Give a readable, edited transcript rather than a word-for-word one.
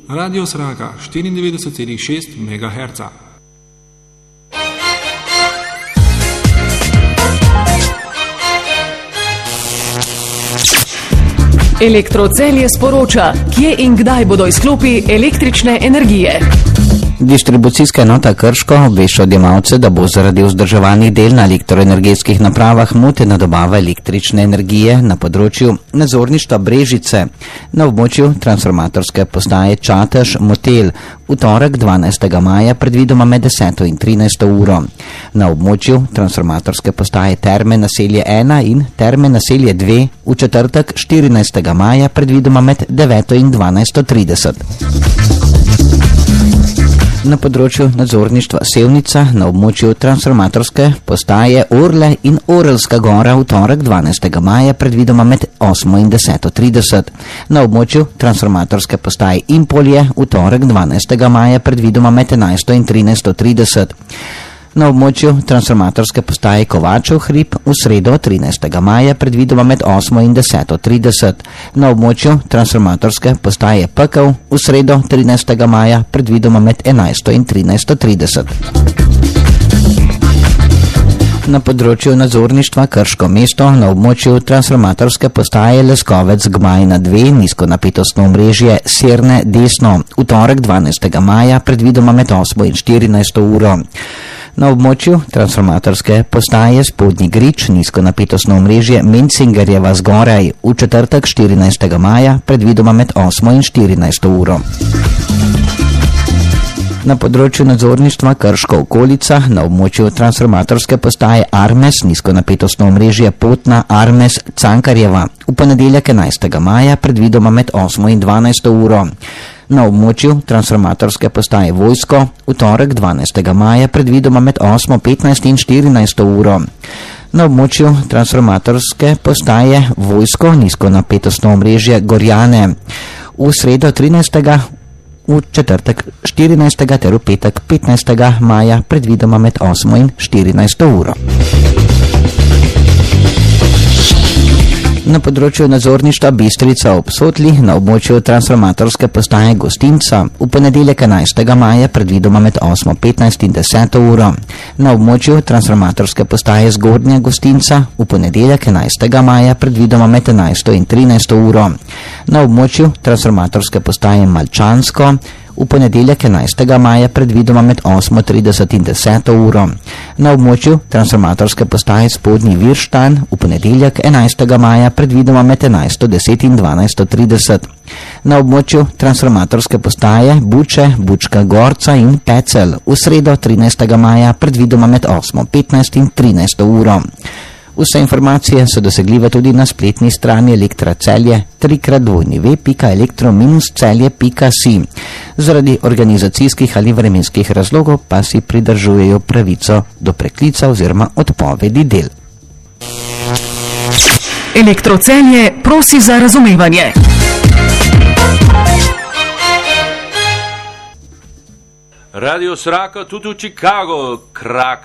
Radio Sraka 94,6 MHz. Elektrocelje sporoča, kje in kdaj bodo izklopi električne energije. Distribucijska enota Krško obvešča odjemalce, da bo zaradi vzdrževalnih del na elektroenergetskih napravah motena dobava električne energije na področju nadzorništva Brežice na območju transformatorske postaje Čatež Motel v torek 12. maja predvidoma med 10. in 13. uro. Na območju transformatorske postaje Terme naselje 1 in Terme naselje 2 v četrtek 14. maja predvidoma med 9. in 12.30. Na področju nadzorništva Sevnica na območju transformatorske postaje Orle in Orelska gora v torek 12. maja predvidoma med 8. in 10.30. Na območju transformatorske postaje Impolje v torek 12. maja predvidoma med 11. in 13.30. Na območju transformatorske postaje Kovačev hrib v sredo 13. maja predvidoma med 8. in 10.30. Na območju transformatorske postaje Pekel v sredo 13. maja predvidoma med 11. in 13.30. Na področju nadzorništva Krško mesto na območju transformatorske postaje Leskovec Gmajna 2 nizkonapetostno omrežje Serne desno v torek 12. maja predvidoma med 8. in 14. uro. Na območju transformatorske postaje Spodnji Grič nizkonapetostno omrežje Mencingerjeva zgoraj v četrtek 14. maja predvidoma med 8. in 14. uro. Na področju nadzorništva Krško okolica na območju transformatorske postaje Armes nizkonapetostno omrežje Potna Armes Cankarjeva v ponedeljek 11. maja predvidoma med 8. in 12. uro. Na območju transformatorske postaje Vojsko v torek 12. maja predvidoma med 8. 15. in 14. uro. Na območju transformatorske postaje Vojsko nizkonapetostno omrežje Gorjane v sredo 13. v četrtek 14. ter v petek 15. maja predvidoma med 8. in 14. uro. Na področju nadzorništva Bistrica ob Sotli na območju transformatorske postaje Gostinca v ponedeljek 11. maja predvidoma med 8. 15. in 10. uro. Na območju transformatorske postaje Zgornja Gostinca v ponedeljek 11. maja predvidoma med 11. in 13. uro. Na območju transformatorske postaje Malčansko v ponedeljek 11. maja predvidoma med 8.30 in 10. uro. Na območju transformatorske postaje Spodnji Virštan v ponedeljek 11. maja predvidoma med 11.10 in 12.30. Na območju transformatorske postaje Buče, Bučka Gorca in Pecel v sredo 13. maja predvidoma med 8.15 in 13. uro. Vse informacije so dosegljive tudi na spletni strani Elektra Celje www.elektro-celje.si. Zaradi organizacijskih ali vremenskih razlogov pa si pridržujejo pravico do preklica oziroma odpovedi del. Elektrocelje prosi za razumevanje. Radio Sraka tudi v Chicago kraka.